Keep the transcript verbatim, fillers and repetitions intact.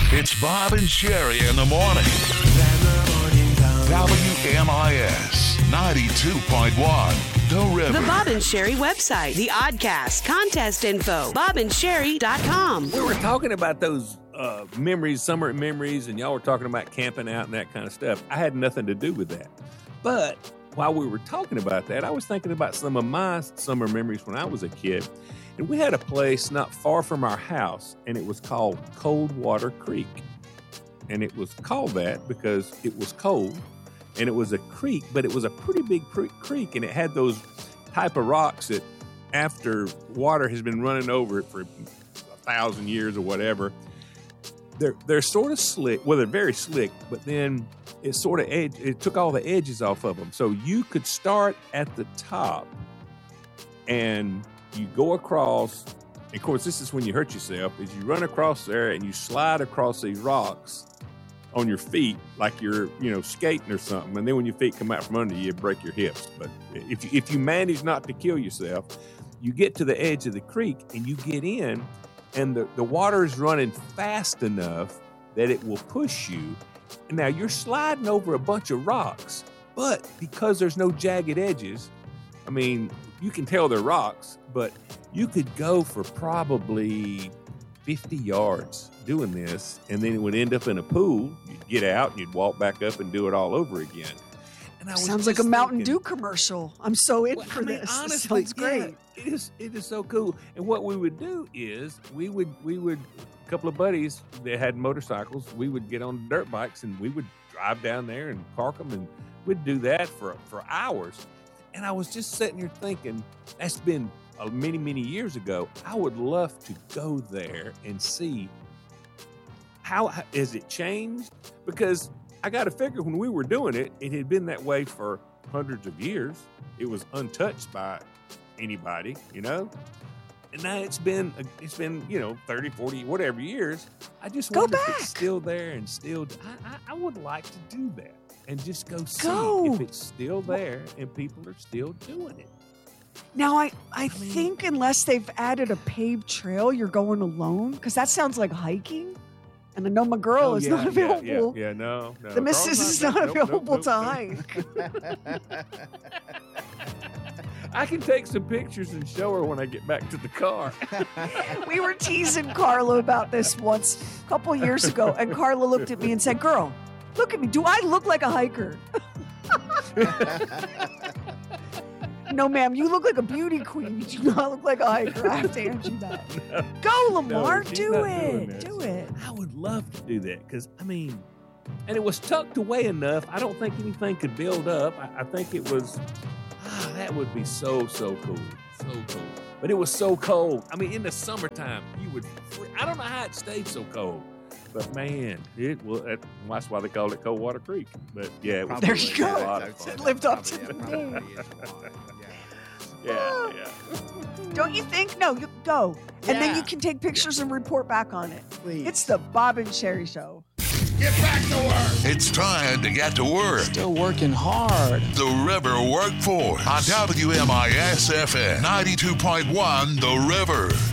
It's Bob and Sherry in the morning. W M I S ninety-two point one. The River. The Bob and Sherry website, the Oddcast, contest info, bob and sherry dot com. We were talking about those uh, memories, summer memories, and y'all were talking about camping out and that kind of stuff. I had nothing to do with that. But while we were talking about that, I was thinking about some of my summer memories when I was a kid. And we had a place not far from our house, and it was called Coldwater Creek. And it was called that because it was cold, and it was a creek, but it was a pretty big creek, and it had those type of rocks that after water has been running over it for a thousand years or whatever, they're they're sort of slick. Well, they're very slick, but then it sort of edge, it took all the edges off of them. So you could start at the top, and you go across. Of course, this is when you hurt yourself, is you run across there and you slide across these rocks on your feet like you're, you know, skating or something. And then when your feet come out from under you, you break your hips. But if you, if you manage not to kill yourself, you get to the edge of the creek and you get in, and the, the water is running fast enough that it will push you. And now you're sliding over a bunch of rocks, but because there's no jagged edges, I mean, you can tell they're rocks, but you could go for probably fifty yards doing this, and then it would end up in a pool. You'd get out and you'd walk back up and do it all over again. And I was Sounds like a thinking, Mountain Dew commercial. I'm so in well, for I mean, this. Honestly, this sounds great. Yeah, it is. It is so cool. And what we would do is we would we would a couple of buddies that had motorcycles. We would get on dirt bikes and we would drive down there and park them, and we'd do that for for hours. And I was just sitting here thinking, that's been uh, many many years ago. I would love to go there and see how has it changed, because I got to figure when we were doing it, it had been that way for hundreds of years. It was untouched by anybody, you know? And now it's been, it's been, you know, thirty, forty, whatever years. I just Go wonder back. if it's still there and still, I, I, I would like to do that and just go see Go. if it's still there and people are still doing it. Now, I, I, I mean- think unless they've added a paved trail, you're going alone, because that sounds like hiking. And I know my girl Oh, is yeah, not yeah, available. Yeah, yeah, no, no. The missus Carl's is not nope, nope, available nope, to nope. hike. I can take some pictures and show her when I get back to the car. We were teasing Carla about this once a couple years ago, and Carla looked at me and said, "Girl, look at me. Do I look like a hiker?" No, ma'am, you look like a beauty queen. You do not look like a hiker. I have to answer that. No. Go, Lamar. No, she's do not doing it. this. Do it. I would love to do that because, I mean, and it was tucked away enough. I don't think anything could build up. I, I think it was, ah, that would be so, so cool. So cool. But it was so cold. I mean, in the summertime, you would, free, I don't know how it stayed so cold. But man, it well, that, that's why they called it Coldwater Creek. But yeah, it was There you a go. lot of fun. It lived up to the Probably name. is water, Yeah, yeah. Don't you think? No, you go. And then Yeah. you can take pictures and report back on it. Please. It's the Bob and Sherry Show. Get back to work. It's time to get to work. Still working hard. The River Workforce on W M I S F M ninety-two point one The River.